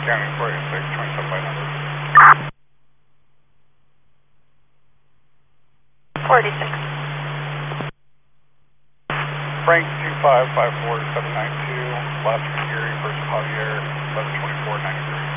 County 486, 27 by number. 486. Frank 2554792, last from Gary, first Javier, 112493.